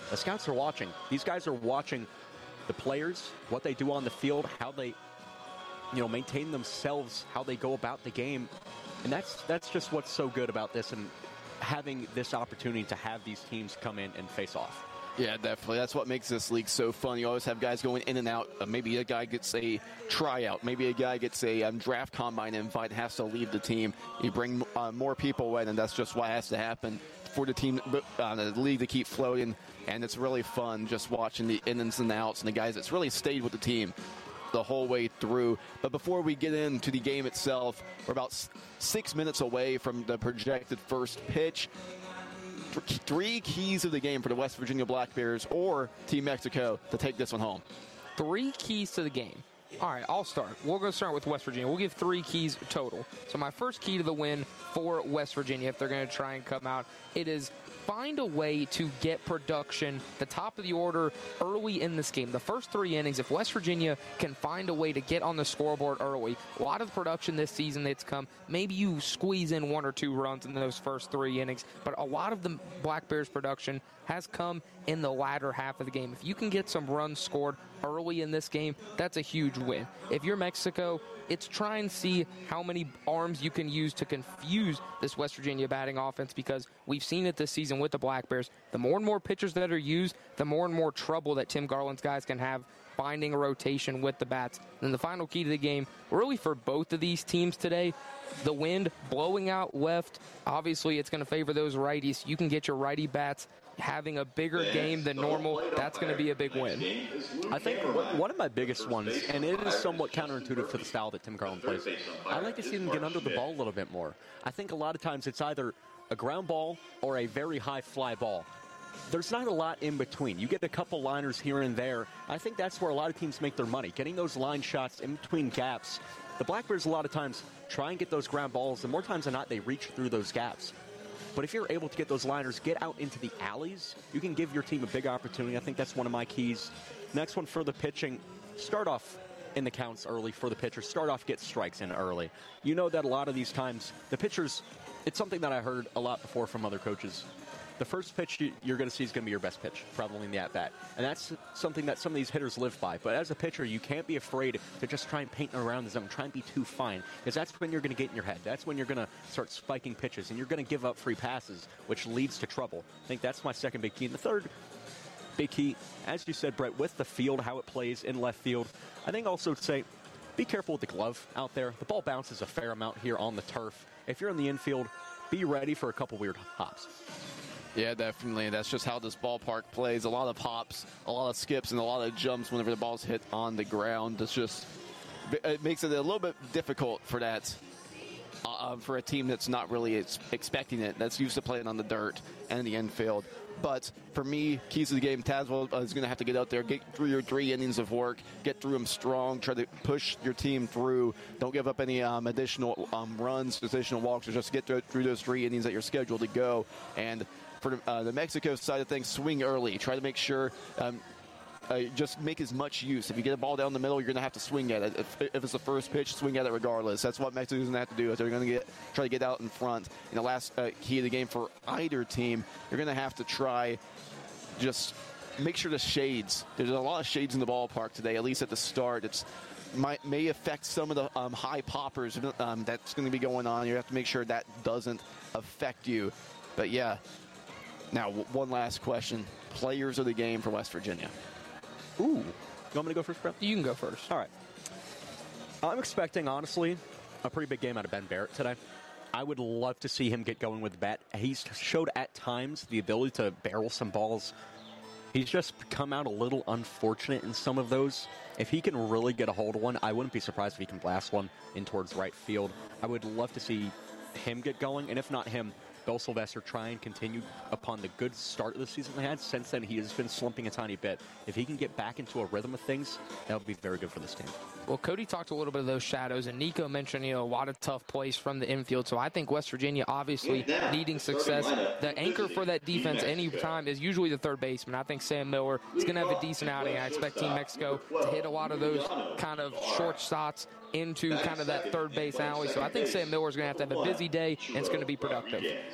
The scouts are watching. These guys are watching the players, what they do on the field, how they maintain themselves, how they go about the game. And that's just what's so good about this and having this opportunity to have these teams come in and face off. Yeah, definitely. That's what makes this league so fun. You always have guys going in and out. Maybe a guy gets a tryout. Maybe a guy gets a draft combine invite and has to leave the team. You bring more people in, and that's just what has to happen for the team, the league to keep floating. And it's really fun just watching the ins and outs and the guys that's really stayed with the team the whole way through. But before we get into the game itself, we're about 6 minutes away from the projected first pitch. 3 keys of the game for the West Virginia Black Bears or Team Mexico to take this one home. 3 keys to the game. All right, I'll start. We're going to start with West Virginia. We'll give 3 keys total. So my first key to the win for West Virginia, if they're going to try and come out, it is find a way to get production, the top of the order, early in this game. The first 3 innings, if West Virginia can find a way to get on the scoreboard early, a lot of the production this season that's come, maybe you squeeze in 1 or 2 runs in those first 3 innings, but a lot of the Black Bears production has come in the latter half of the game. If you can get some runs scored early in this game, that's a huge win. If you're Mexico, it's try and see how many arms you can use to confuse this West Virginia batting offense, because we've seen it this season with the Black Bears. The more and more pitchers that are used, the more and more trouble that Tim Garland's guys can have finding a rotation with the bats. And the final key to the game, really for both of these teams today, the wind blowing out left, obviously it's going to favor those righties. You can get your righty bats having a bigger game than normal. That's going to be a big win. I think one of my biggest ones, and it is somewhat counterintuitive to the style that Tim Garland plays, I like to see them get under the ball a little bit more. I think a lot of times it's either a ground ball or a very high fly ball. There's not a lot in between. You get a couple liners here and there. I think that's where a lot of teams make their money, getting those line shots in between gaps. The Black Bears a lot of times try and get those ground balls, and more times than not, they reach through those gaps. But if you're able to get those liners, get out into the alleys, you can give your team a big opportunity. I think that's one of my keys. Next one for the pitching, start off in the counts early for the pitchers. Start off, get strikes in early. You know that a lot of these times, the pitchers, it's something that I heard a lot before from other coaches. The first pitch you're going to see is going to be your best pitch, probably in the at-bat. And that's something that some of these hitters live by. But as a pitcher, you can't be afraid to just try and paint around the zone, try and be too fine, because that's when you're going to get in your head. That's when you're going to start spiking pitches, and you're going to give up free passes, which leads to trouble. I think that's my second big key. And the third big key, as you said, Brett, with the field, how it plays in left field, I think also to say, be careful with the glove out there. The ball bounces a fair amount here on the turf. If you're in the infield, be ready for a couple weird hops. Yeah, definitely. That's just how this ballpark plays. A lot of hops, a lot of skips, and a lot of jumps whenever the ball's hit on the ground. It makes it a little bit difficult for that, for a team that's not really expecting it, that's used to playing on the dirt and the infield. But for me, keys to the game, Tazewell is going to have to get out there, get through your 3 innings of work, get through them strong, try to push your team through. Don't give up any additional runs, additional walks, or just get through those 3 innings that you're scheduled to go. And for the Mexico side of things, swing early. Try to make sure just make as much use. If you get a ball down the middle, you're going to have to swing at it. If it's the first pitch, swing at it regardless. That's what Mexico's going to have to do. If they're going to try to get out in front. And the last key of the game for either team, you're going to have to try just make sure the shades. There's a lot of shades in the ballpark today, at least at the start. May affect some of the high poppers that's going to be going on. You have to make sure that doesn't affect you. But yeah. Now, one last question. Players of the game for West Virginia. Ooh. You want me to go first, Brett? You can go first. All right. I'm expecting, honestly, a pretty big game out of Ben Barrett today. I would love to see him get going with the bat. He's showed at times the ability to barrel some balls. He's just come out a little unfortunate in some of those. If he can really get a hold of one, I wouldn't be surprised if he can blast one in towards right field. I would love to see him get going, and if not him, Bill Sylvester try and continue upon the good start of the season they had. Since then, he has been slumping a tiny bit. If he can get back into a rhythm of things, that would be very good for this team. Well, Cody talked a little bit of those shadows, and Nico mentioned a lot of tough plays from the infield. So I think West Virginia, obviously needing success. The anchor for that defense any time is usually the third baseman. I think Sam Miller is going to have a decent outing. I expect Team Mexico to hit a lot of those kind of short shots into kind of that third base alley. So I think Sam Miller is going to have a busy day, and it's going to be productive.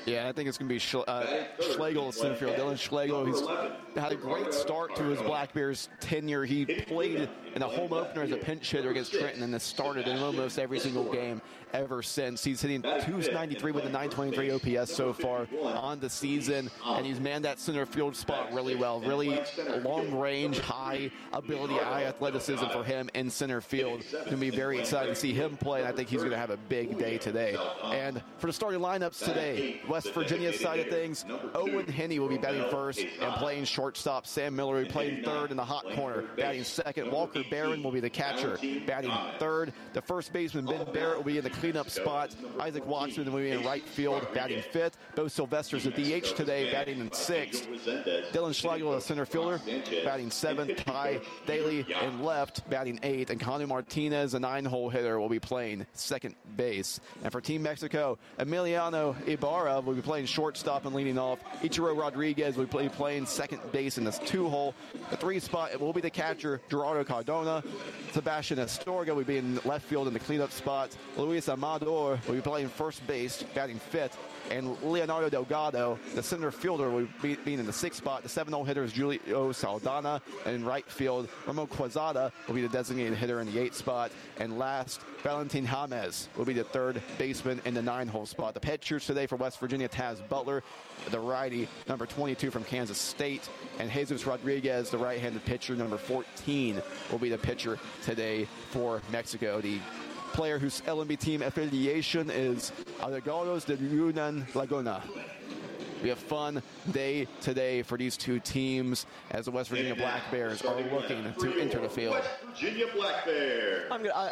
Yeah, I think it's going to be Schlegel at center field. Dylan Schlegel, he's had a great start to his Black Bears tenure. He played in a home opener as a pinch hitter against Trenton and has started in almost every single game ever since. He's hitting .293 with a .923 OPS so far on the season, and he's manned that center field spot really well. Really long range, high ability, high athleticism for him in center field. Going to be very excited to see him play, and I think he's going to have a big day today. And for the starting lineups today, West Virginia's side of things, Owen Henney will be batting first and playing shortstop. Sam Miller will be playing third in the hot corner. Batting second, Walker Barron will be the catcher. Batting third, the first baseman, Ben Barrett, will be in the cleanup spot. Isaac Watson will be in right field, batting fifth. Bo Sylvester's at DH today, batting in sixth. Dylan Schlegel, a center fielder, batting seventh. Ty Daly in left, batting eighth. And Connor Martinez, a 9-hole hitter, will be playing second base. And for Team Mexico, Emiliano Ibarra will be playing shortstop and leading off. Ichiro Rodriguez will be playing second base in this 2-hole. The 3 spot will be the catcher, Gerardo Cardona. Sebastian Astorga will be in left field in the cleanup spot. Luis Amador will be playing first base, batting fifth. And Leonardo Delgado, the center fielder, will be being in the 6th spot. The 7-hole hitter is Julio Saldana. And in right field, Ramon Quezada will be the designated hitter in the 8th spot. And last, Valentin James will be the 3rd baseman in the 9-hole spot. The pitchers today for West Virginia, Taz Butler, the righty, number 22 from Kansas State. And Jesus Rodriguez, the right-handed pitcher, number 14, will be the pitcher today for Mexico. The player whose LMB team affiliation is Alegados de Yunan Laguna. We have a fun day today for these two teams as the West Virginia Black Bears are looking to enter the field. West Virginia Black Bears.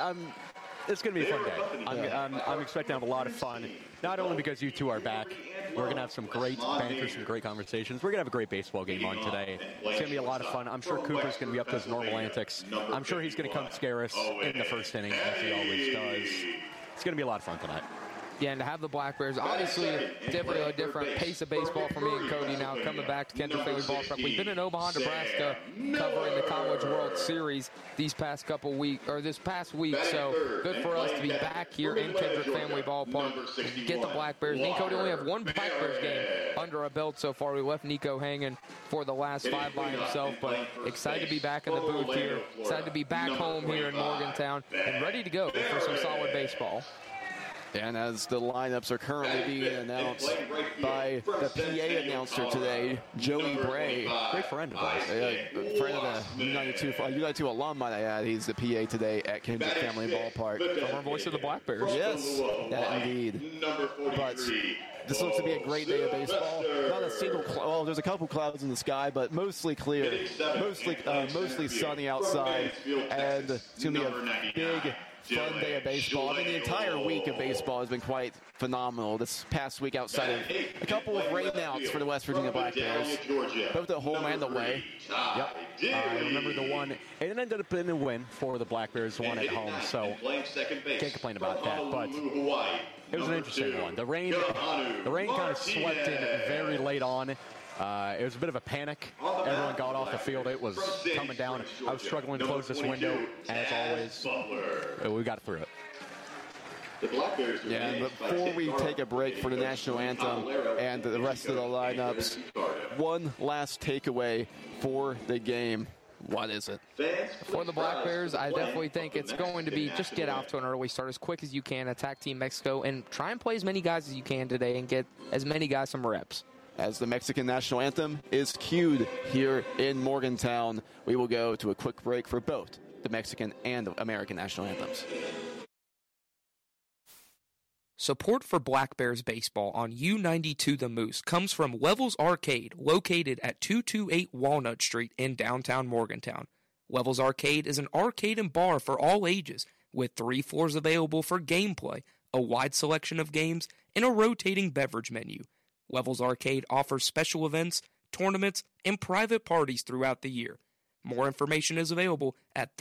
It's going to be a fun day. I'm expecting to have a lot of fun, not only because you two are back. We're going to have some great banter, some great conversations. We're going to have a great baseball game on today. It's going to be a lot of fun. I'm sure Cooper's going to be up to his normal antics. I'm sure he's going to come scare us in the first inning, as he always does. It's going to be a lot of fun tonight. Yeah, and to have the Black Bears, obviously a different pace of baseball for me and Cody now coming back to Kendrick Family Ballpark. We've been in Omaha, Nebraska, covering the College World Series this past week, so good for us to be back here in Kendrick Family Ballpark, get the Black Bears. Me and Cody only have one Black Bears game under our belt so far. We left Nico hanging for the last 5 by himself, but excited to be back in the booth here, excited to be back home here in Morgantown, and ready to go for some solid baseball. And as the lineups are currently being announced by the PA announcer today, Joey Bray, great friend of ours. Friend of the U92 alum, might I add. He's the PA today at Kendrick Family Ballpark. Former voice of the Black Bears. Yes, that indeed. But this looks to be a great day of baseball. Not a single well, there's a couple clouds in the sky, but mostly clear, mostly sunny outside, and it's going to be a big, fun day of baseball. I mean, the entire week of baseball has been quite phenomenal. This past week, outside of a couple of rainouts for the West Virginia Black Bears, both at home and away. Yep. I remember the one. It ended up being a win for the Black Bears, the one at home, so can't complain about that. But it was an interesting one. The rain kind of swept in very late on. It was a bit of a panic. Everyone got off the field. It was coming down. I was struggling to close this window, as always. We got through it. Yeah, and before we take a break for the national anthem and the rest of the lineups, one last takeaway for the game. What is it? For the Black Bears, I definitely think it's going to be just get off to an early start as quick as you can, attack Team Mexico, and try and play as many guys as you can today and get as many guys some reps. As the Mexican national anthem is cued here in Morgantown, we will go to a quick break for both the Mexican and the American national anthems. Support for Black Bears baseball on U92 The Moose comes from Levels Arcade, located at 228 Walnut Street in downtown Morgantown. Levels Arcade is an arcade and bar for all ages, with 3 floors available for gameplay, a wide selection of games, and a rotating beverage menu. Levels Arcade offers special events, tournaments, and private parties throughout the year. More information is available at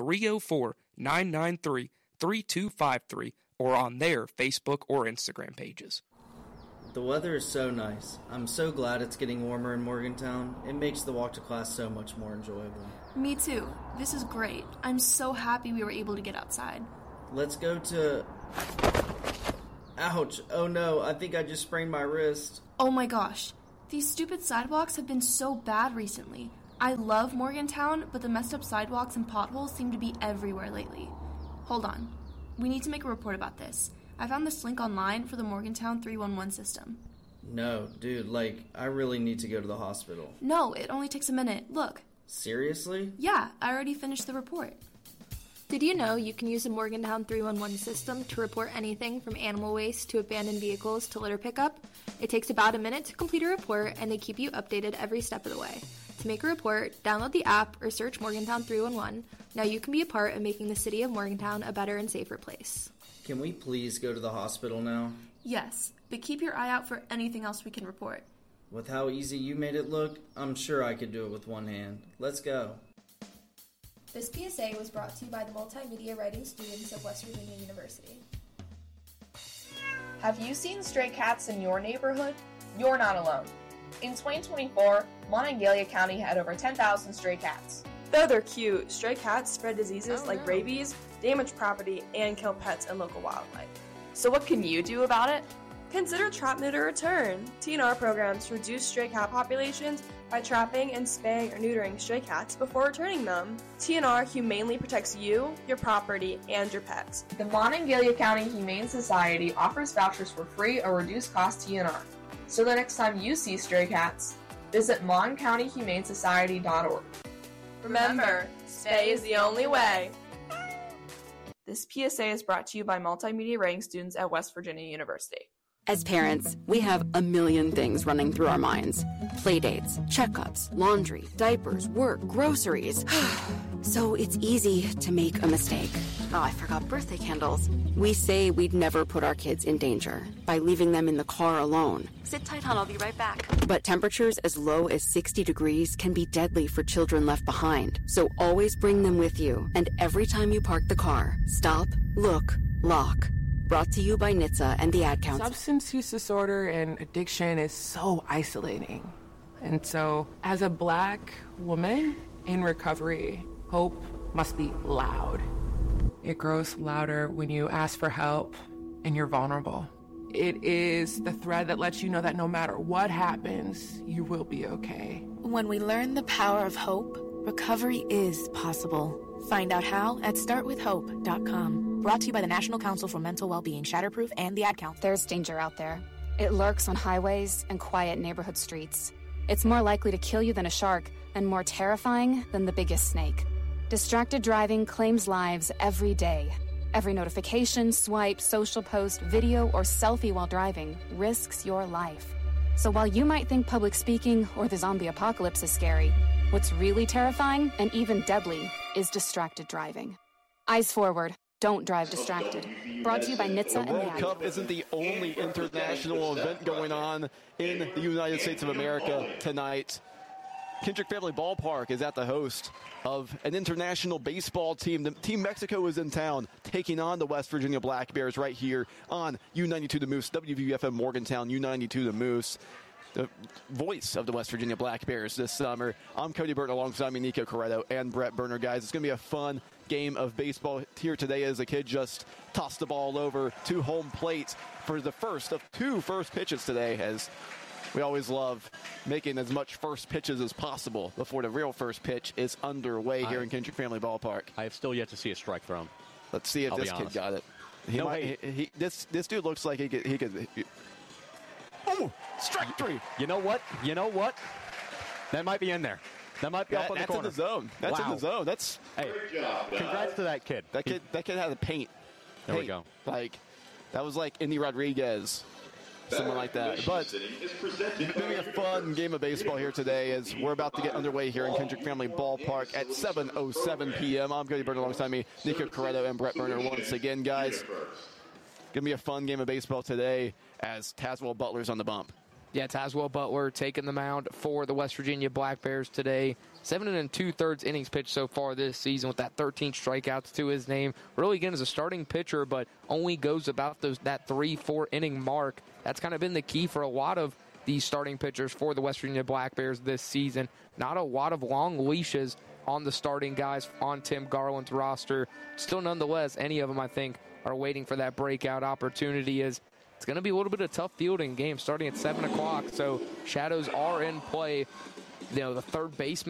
304-993-3253 or on their Facebook or Instagram pages. The weather is so nice. I'm so glad it's getting warmer in Morgantown. It makes the walk to class so much more enjoyable. Me too. This is great. I'm so happy we were able to get outside. Let's go to... Ouch. Oh no, I think I just sprained my wrist. Oh my gosh. These stupid sidewalks have been so bad recently. I love Morgantown, but the messed up sidewalks and potholes seem to be everywhere lately. Hold on. We need to make a report about this. I found this link online for the Morgantown 311 system. No, dude, I really need to go to the hospital. No, it only takes a minute. Look. Seriously? Yeah, I already finished the report. Did you know you can use the Morgantown 311 system to report anything from animal waste to abandoned vehicles to litter pickup? It takes about a minute to complete a report, and they keep you updated every step of the way. To make a report, download the app or search Morgantown 311. Now you can be a part of making the city of Morgantown a better and safer place. Can we please go to the hospital now? Yes, but keep your eye out for anything else we can report. With how easy you made it look, I'm sure I could do it with one hand. Let's go. This PSA was brought to you by the multimedia writing students of West Virginia University. Have you seen stray cats in your neighborhood? You're not alone. In 2024, Monongalia County had over 10,000 stray cats. Though they're cute, stray cats spread diseases like rabies, damage property, and kill pets and local wildlife. So what can you do about it? Consider Trap, Neuter, Return. TNR programs reduce stray cat populations by trapping and spaying or neutering stray cats before returning them. TNR humanely protects you, your property, and your pets. The Monongalia County Humane Society offers vouchers for free or reduced cost TNR. So the next time you see stray cats, visit moncountyhumanesociety.org. Remember, spay is the only way. This PSA is brought to you by multimedia writing students at West Virginia University. As parents, we have a million things running through our minds. Playdates, checkups, laundry, diapers, work, groceries. So it's easy to make a mistake. Oh, I forgot birthday candles. We say we'd never put our kids in danger by leaving them in the car alone. Sit tight, hon. I'll be right back. But temperatures as low as 60 degrees can be deadly for children left behind. So always bring them with you. And every time you park the car, stop, look, lock. Brought to you by NHTSA and the Ad Council. Substance use disorder and addiction is so isolating. And so, as a Black woman in recovery, hope must be loud. It grows louder when you ask for help and you're vulnerable. It is the thread that lets you know that no matter what happens, you will be okay. When we learn the power of hope, recovery is possible. Find out how at startwithhope.com. Brought to you by the National Council for Mental Wellbeing, Shatterproof, and the Ad Council. There's danger out there. It lurks on highways and quiet neighborhood streets. It's more likely to kill you than a shark, and more terrifying than the biggest snake. Distracted driving claims lives every day. Every notification, swipe, social post, video, or selfie while driving risks your life. So while you might think public speaking or the zombie apocalypse is scary, what's really terrifying and even deadly is distracted driving. Eyes forward. Don't drive distracted. Brought to you by NHTSA and the World Cup isn't the only international event going on in the United States of America tonight. Kendrick Family Ballpark is at the host of an international baseball team. The Team Mexico is in town taking on the West Virginia Black Bears right here on U92 The Moose, WVFM Morgantown, U92 The Moose. The voice of the West Virginia Black Bears this summer. I'm Cody Burton alongside me, Nico Corretto and Brett Berner. Guys, it's going to be a fun game of baseball here today as the kid just tossed the ball over to home plate for the first of two first pitches today, as we always love making as much first pitches as possible before the real first pitch is underway here in Kendrick Family Ballpark. I have still yet to see a strike thrown. Let's see if this kid got it. This dude looks like he could oh, strike three. You know what? That might be in there. That might be up on the corner. That's in the zone. That's in the zone. That's congrats to that kid. That kid had a paint. There we go. That was like Indy Rodriguez, something like that. But it's going to be a fun game of baseball here today as we're about to get underway here in Kendrick Family Ballpark at 7:07 p.m. I'm Cody Burton alongside me, Nico Corretto and Brett Berner once again, guys. Going to be a fun game of baseball today as Tazewell Butler's on the bump. Yeah, Tazewell Butler taking the mound for the West Virginia Black Bears today. 7 2/3 innings pitched so far this season with that 13 strikeouts to his name. Really, again, as a starting pitcher, but only goes about that 3-4 inning mark. That's kind of been the key for a lot of these starting pitchers for the West Virginia Black Bears this season. Not a lot of long leashes on the starting guys on Tim Garland's roster. Still, nonetheless, any of them, I think, are waiting for that breakout opportunity as it's going to be a little bit of tough fielding game starting at 7 o'clock. So shadows are in play. You know, the third base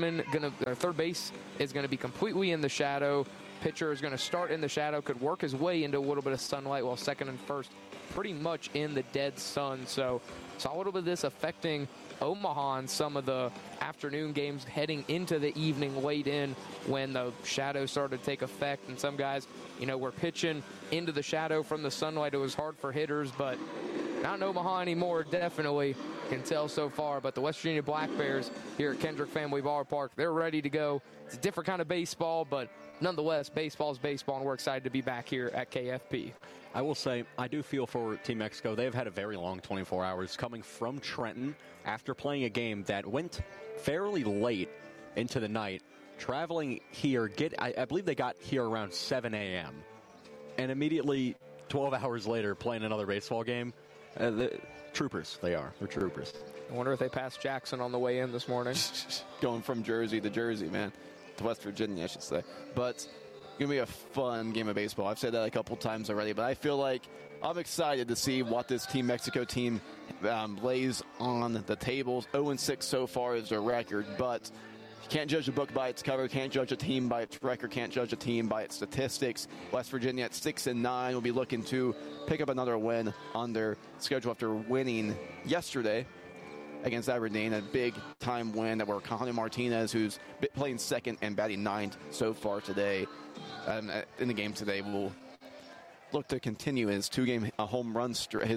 is going to be completely in the shadow. Pitcher is going to start in the shadow, could work his way into a little bit of sunlight, while second and first pretty much in the dead sun. So saw a little bit of this affecting Omaha in some of the afternoon games heading into the evening late in when the shadow started to take effect. And some guys, you know, were pitching into the shadow from the sunlight. It was hard for hitters, but not in Omaha anymore, definitely. Can tell so far. But the West Virginia Black Bears here at Kendrick Family Ballpark, they're ready to go. It's a different kind of baseball, but nonetheless, baseball is baseball, and we're excited to be back here at KFP. I will say, I do feel for Team Mexico. They've had a very long 24 hours coming from Trenton after playing a game that went fairly late into the night, traveling here. I believe they got here around 7 a.m. and immediately 12 hours later playing another baseball game. Troopers, they are. They're troopers. I wonder if they passed Jackson on the way in this morning. Going from Jersey to Jersey, man. To West Virginia, I should say. But it's going to be a fun game of baseball. I've said that a couple times already, but I feel like I'm excited to see what this Team Mexico team lays on the tables. 0-6 so far is their record, but you can't judge a book by its cover, can't judge a team by its record, can't judge a team by its statistics. West Virginia at 6-9 will be looking to pick up another win on their schedule after winning yesterday against Aberdeen, a big-time win that were Connie Martinez, who's playing second and batting ninth so far today. In the game today, will look to continue his one-game home run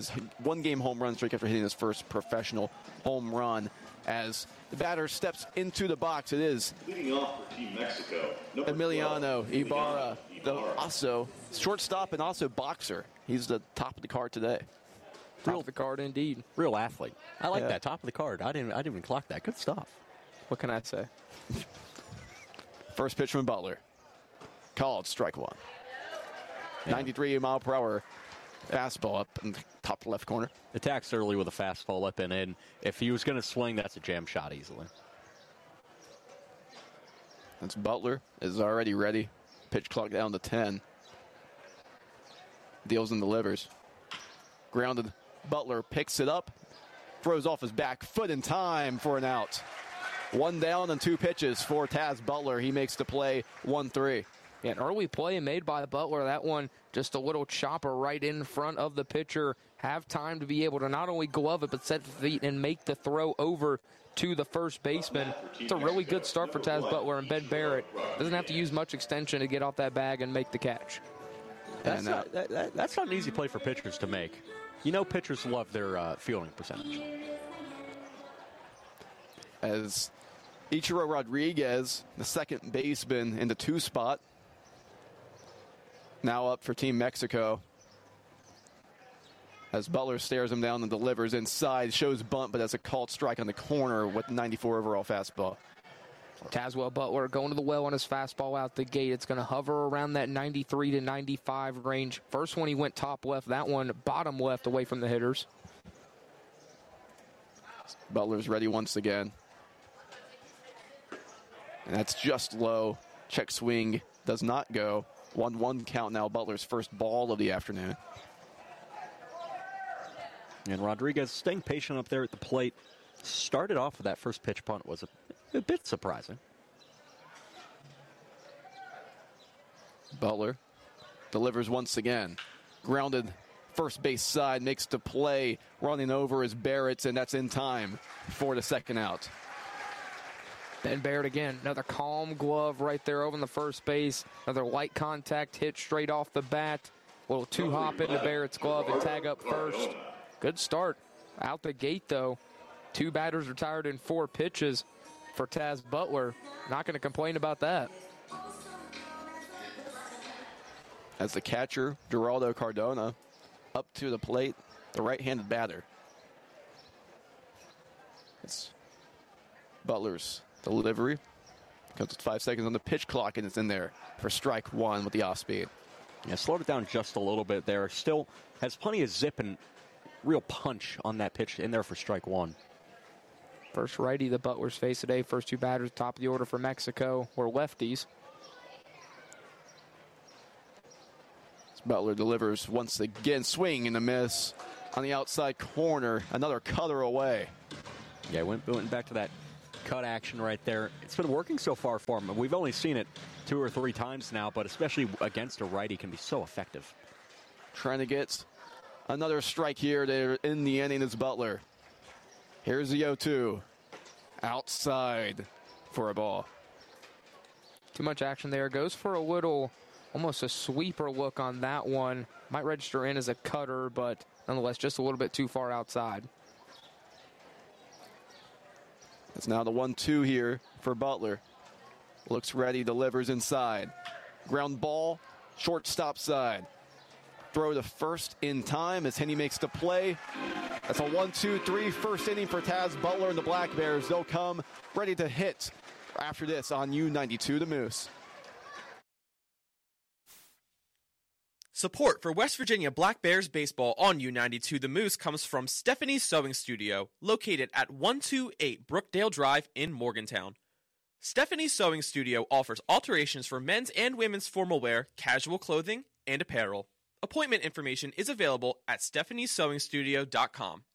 streak after hitting his first professional home run. As the batter steps into the box, it is leading off for Team Mexico, Emiliano Ibarra, also shortstop and also boxer. He's the top of the card today. Top of the card, indeed. Real athlete. I like that. Top of the card. I didn't even clock that. Good stuff. What can I say? First pitch from Butler. Called strike one. 93 mile per hour fastball up in the top left corner. Attacks early with a fastball up and in. If he was going to swing, that's a jam shot easily. That's Butler is already ready. Pitch clock down to 10. Deals and delivers. Grounded. Butler picks it up. Throws off his back foot in time for an out. One down and two pitches for Taz Butler. He makes the play 1-3. Yeah, an early play made by Butler. That one, just a little chopper right in front of the pitcher. Have time to be able to not only glove it, but set the feet and make the throw over to the first baseman. It's a really good start for Taz Butler, and Ben Barrett doesn't have to use much extension to get off that bag and make the catch. That's not an easy play for pitchers to make. You know pitchers love their fielding percentage. As Ichiro Rodriguez, the second baseman in the 2 spot, now up for Team Mexico. As Butler stares him down and delivers inside, shows bunt, but has a called strike on the corner with 94 overall fastball. Tazwell Butler going to the well on his fastball out the gate. It's going to hover around that 93 to 95 range. First one he went top left, that one bottom left away from the hitters. Butler's ready once again. And that's just low. Check swing does not go. 1-1 count now. Butler's first ball of the afternoon. And Rodriguez staying patient up there at the plate. Started off with that first pitch punt was a bit surprising. Butler delivers once again. Grounded first base side, makes the play. Running over is Barrett, and that's in time for the second out. Ben Barrett again, another calm glove right there over in the first base. Another light contact hit straight off the bat. A little two-hop into Barrett's glove and tag up first. Good start. Out the gate, though. 2 batters retired in 4 pitches for Taz Butler. Not going to complain about that. As the catcher, Geraldo Cardona, up to the plate, the right-handed batter. It's Butler's delivery. Comes with 5 seconds on the pitch clock, and it's in there for strike one with the off speed. Yeah, slowed it down just a little bit there. Still has plenty of zip and real punch on that pitch in there for strike one. First righty the Butlers face today. First 2 batters, top of the order for Mexico, were lefties. Butler delivers once again, swing and a miss. on the outside corner. Another cutter away. Yeah, went back to that cut action right there. It's been working so far for him. We've only seen it 2 or 3 times now, but especially against a righty can be so effective. Trying to get another strike here to end the inning is Butler. Here's the 0-2. Outside for a ball. Too much action there. Goes for a little, almost a sweeper look on that one. Might register in as a cutter, but nonetheless just a little bit too far outside. It's now the 1-2 here for Butler. Looks ready, delivers inside. Ground ball, shortstop side. Throw to first in time as Henny makes the play. That's a 1-2-3 first inning for Taz Butler and the Black Bears. They'll come ready to hit after this on U92 The Moose. Support for West Virginia Black Bears baseball on U92 The Moose comes from Stephanie's Sewing Studio, located at 128 Brookdale Drive in Morgantown. Stephanie's Sewing Studio offers alterations for men's and women's formal wear, casual clothing, and apparel. Appointment information is available at stephaniessewingstudio.com.